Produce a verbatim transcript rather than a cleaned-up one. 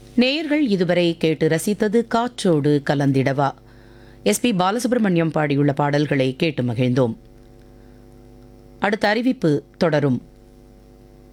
நேயர்கள் இதுவரை கேட்டு ரசித்தது காற்றோடு கலந்திடவா. எஸ் பி பாலசுப்ரமணியம் பாடியுள்ள பாடல்களை கேட்டு மகிழ்ந்தோம். அடுத்த அறிவிப்பு தொடரும்.